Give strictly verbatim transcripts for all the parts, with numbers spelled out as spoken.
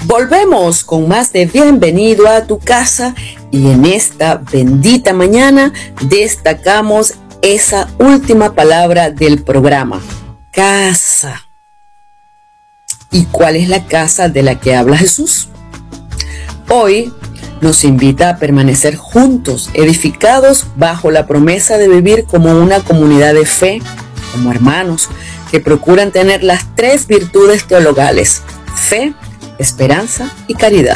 Volvemos con más de Bienvenido a tu casa y en esta bendita mañana destacamos esa última palabra del programa, casa. ¿Y cuál es la casa de la que habla Jesús? Hoy nos invita a permanecer juntos, edificados bajo la promesa de vivir como una comunidad de fe, como hermanos que procuran tener las tres virtudes teologales: fe, esperanza y caridad.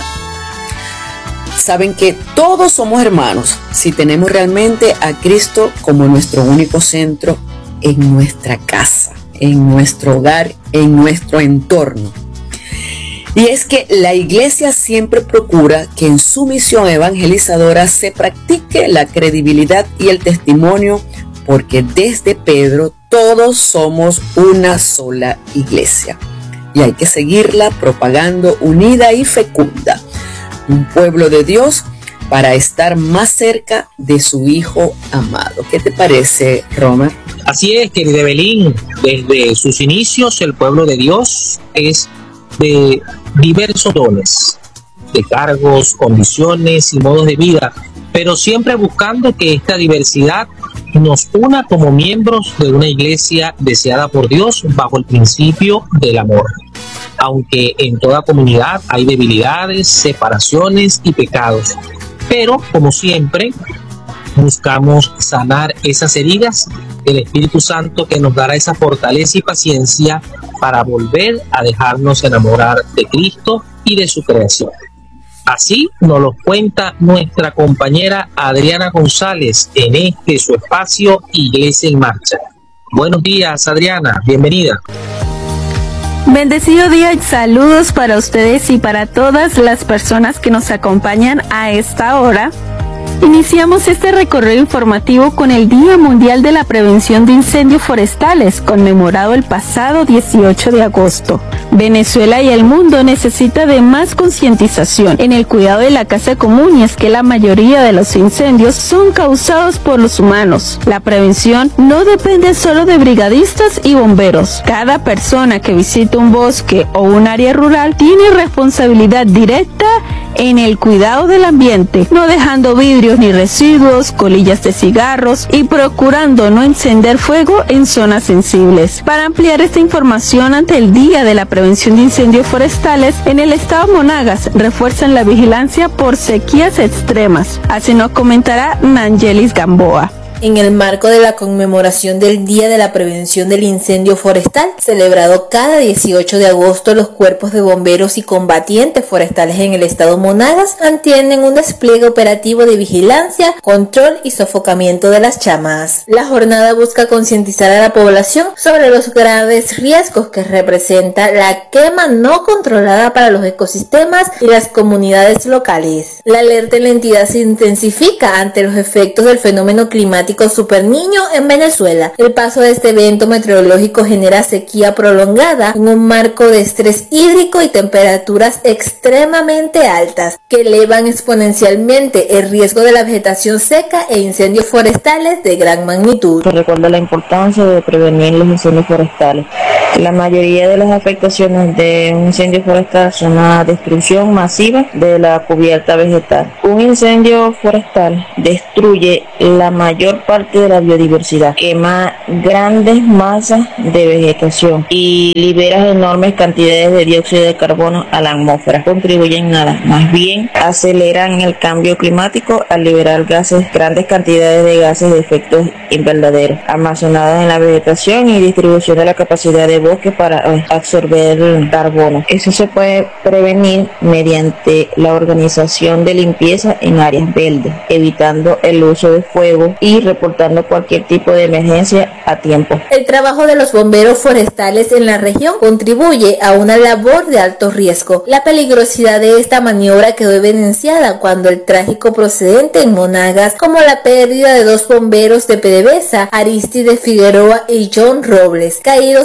Saben que todos somos hermanos si tenemos realmente a Cristo como nuestro único centro en nuestra casa, en nuestro hogar, en nuestro entorno. Y es que la Iglesia siempre procura que en su misión evangelizadora se practique la credibilidad y el testimonio, porque desde Pedro todos somos una sola Iglesia. Y hay que seguirla propagando unida y fecunda. Un pueblo de Dios para estar más cerca de su Hijo amado. ¿Qué te parece, Romer? Así es, querida Evelyn. Desde sus inicios, el pueblo de Dios es de diversos dones, de cargos, condiciones y modos de vida, pero siempre buscando que esta diversidad nos una como miembros de una iglesia deseada por Dios bajo el principio del amor. Aunque en toda comunidad hay debilidades, separaciones y pecados, pero como siempre buscamos sanar esas heridas del Espíritu Santo, que nos dará esa fortaleza y paciencia para volver a dejarnos enamorar de Cristo y de su creación. Así nos lo cuenta nuestra compañera Adriana González en este su espacio Iglesia en Marcha. Buenos días, Adriana, bienvenida. Bendecido día y saludos para ustedes y para todas las personas que nos acompañan a esta hora. Iniciamos este recorrido informativo con el Día Mundial de la Prevención de Incendios Forestales, conmemorado el pasado dieciocho de agosto. Venezuela y el mundo necesitan de más concientización en el cuidado de la casa común, y es que la mayoría de los incendios son causados por los humanos. La prevención no depende solo de brigadistas y bomberos. Cada persona que visita un bosque o un área rural tiene responsabilidad directa en el cuidado del ambiente, no dejando vidrios ni residuos, colillas de cigarros y procurando no encender fuego en zonas sensibles. Para ampliar esta información ante el Día de la Prevención de Incendios Forestales, en el estado Monagas refuerzan la vigilancia por sequías extremas. Así nos comentará Nangelis Gamboa. En el marco de la conmemoración del Día de la Prevención del Incendio Forestal, celebrado cada dieciocho de agosto, los cuerpos de bomberos y combatientes forestales en el estado Monagas mantienen un despliegue operativo de vigilancia, control y sofocamiento de las llamas. La jornada busca concientizar a la población sobre los graves riesgos que representa la quema no controlada para los ecosistemas y las comunidades locales. La alerta en la entidad se intensifica ante los efectos del fenómeno climático Super Niño en Venezuela. El paso de este evento meteorológico genera sequía prolongada en un marco de estrés hídrico y temperaturas extremadamente altas que elevan exponencialmente el riesgo de la vegetación seca e incendios forestales de gran magnitud. Se recuerda la importancia de prevenir los incendios forestales. La mayoría de las afectaciones de un incendio forestal son la destrucción masiva de la cubierta vegetal. Un incendio forestal destruye la mayor parte de la biodiversidad, quema grandes masas de vegetación y libera enormes cantidades de dióxido de carbono a la atmósfera. Contribuyen nada, más bien aceleran el cambio climático al liberar gases, grandes cantidades de gases de efecto invernadero almacenadas en la vegetación y distribución de la capacidad de bosque para absorber el carbono. Eso se puede prevenir mediante la organización de limpieza en áreas verdes, evitando el uso de fuego y reportando cualquier tipo de emergencia a tiempo. El trabajo de los bomberos forestales en la región contribuye a una labor de alto riesgo. La peligrosidad de esta maniobra quedó evidenciada cuando el trágico procedente en Monagas, como la pérdida de dos bomberos de PDVSA, Aristide Figueroa y John Robles, caídos en el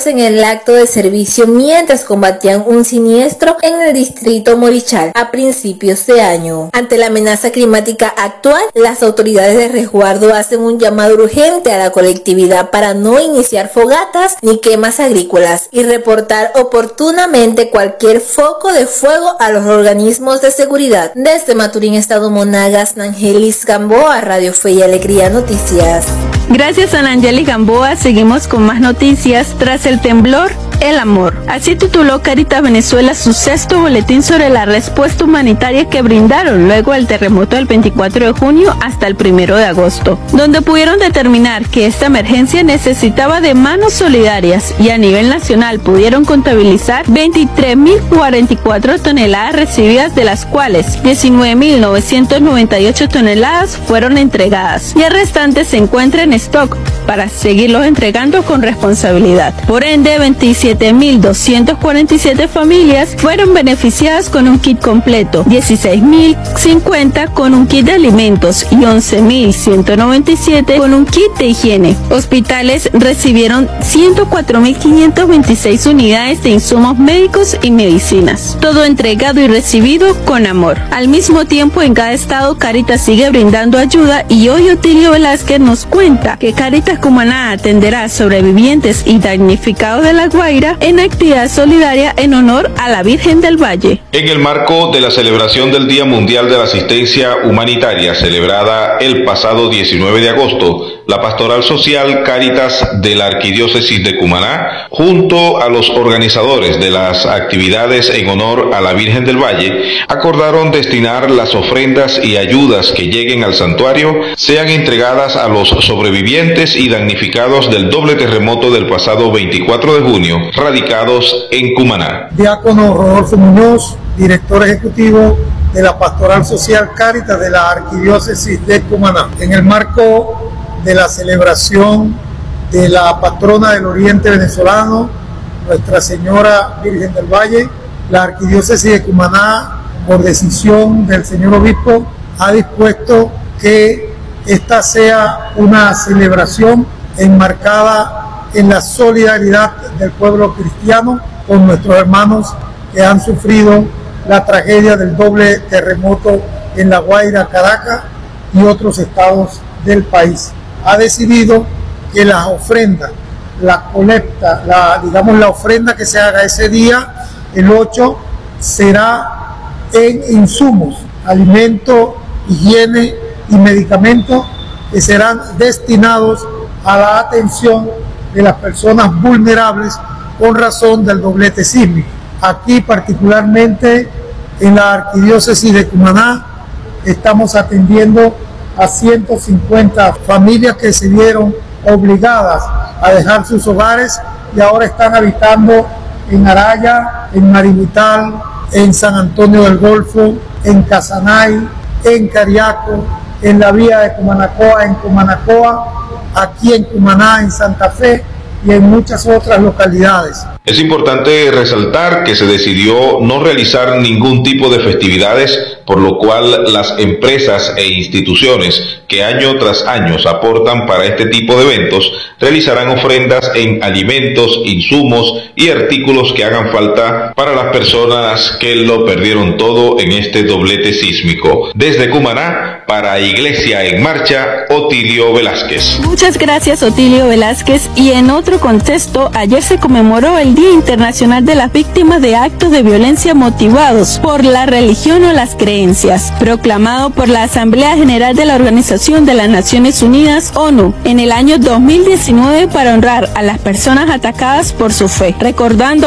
el acto de servicio mientras combatían un siniestro en el distrito Morichal a principios de año. Ante la amenaza climática actual, las autoridades de resguardo hacen un llamado urgente a la colectividad para no iniciar fogatas ni quemas agrícolas y reportar oportunamente cualquier foco de fuego a los organismos de seguridad. Desde Maturín, Estado Monagas, Nangelis Gamboa, Radio Fe y Alegría Noticias. Gracias a Nangelis Gamboa, seguimos con más noticias. Tras el temblor, el amor. Así tituló Cáritas Venezuela su sexto boletín sobre la respuesta humanitaria que brindaron luego del terremoto del veinticuatro de junio hasta el primero de agosto, donde pudieron determinar que esta emergencia necesitaba de manos solidarias y a nivel nacional pudieron contabilizar veintitrés mil cuarenta y cuatro toneladas recibidas, de las cuales diecinueve mil novecientos noventa y ocho toneladas fueron entregadas y el restante se encuentra en stock para seguirlos entregando con responsabilidad. Por ende, veintisiete mil doscientas cuarenta y siete familias fueron beneficiadas con un kit completo, dieciséis mil cincuenta con un kit de alimentos y once mil ciento noventa y siete con un kit de higiene. Hospitales recibieron ciento cuatro mil quinientas veintiséis unidades de insumos médicos y medicinas. Todo entregado y recibido con amor. Al mismo tiempo, en cada estado, Cáritas sigue brindando ayuda y hoy Otilio Velázquez nos cuenta que Cáritas Cumaná atenderá a sobrevivientes y damnificados de La Guaira en actividad solidaria en honor a la Virgen del Valle. En el marco de la celebración del Día Mundial de la Asistencia Humanitaria, celebrada el pasado diecinueve de agosto, la Pastoral Social Cáritas de la Arquidiócesis de Cumaná, junto a los organizadores de las actividades en honor a la Virgen del Valle, acordaron destinar las ofrendas y ayudas que lleguen al santuario sean entregadas a los sobrevivientes y damnificados del doble terremoto del pasado veinticuatro de junio, radicados en Cumaná. Diácono Rodolfo Muñoz, director ejecutivo de la Pastoral Social Cáritas de la Arquidiócesis de Cumaná. En el marco de la celebración de la patrona del Oriente venezolano, Nuestra Señora Virgen del Valle, la Arquidiócesis de Cumaná, por decisión del señor obispo, ha dispuesto que esta sea una celebración enmarcada en la solidaridad del pueblo cristiano con nuestros hermanos que han sufrido la tragedia del doble terremoto en La Guaira, Caracas y otros estados del país. Ha decidido que las ofrendas, la colecta, la, digamos la ofrenda que se haga ese día, el ocho, será en insumos, alimentos, higiene y medicamentos que serán destinados a la atención de las personas vulnerables con razón del doblete sísmico. Aquí particularmente en la Arquidiócesis de Cumaná estamos atendiendo a ciento cincuenta familias que se vieron obligadas a dejar sus hogares y ahora están habitando en Araya, en Maributal, en San Antonio del Golfo, en Casanay, en Cariaco, en la vía de Cumanacoa, en Cumanacoa, aquí en Cumaná, en Santa Fe y en muchas otras localidades. Es importante resaltar que se decidió no realizar ningún tipo de festividades, por lo cual las empresas e instituciones que año tras año aportan para este tipo de eventos realizarán ofrendas en alimentos, insumos y artículos que hagan falta para las personas que lo perdieron todo en este doblete sísmico. Desde Cumaná, para Iglesia en Marcha, Otilio Velázquez. Muchas gracias, Otilio Velázquez. Y en otro contexto, ayer se conmemoró el Día Internacional de las Víctimas de Actos de Violencia motivados por la religión o las creencias, proclamado por la Asamblea General de la Organización de las Naciones Unidas, ONU, en el año dos mil diecinueve para honrar a las personas atacadas por su fe, recordando